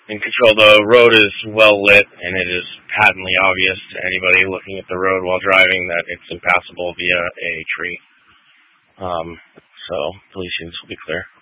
in control. The road is well lit, and it is patently obvious to anybody looking at the road while driving that it's impassable via a tree. So police units will be clear.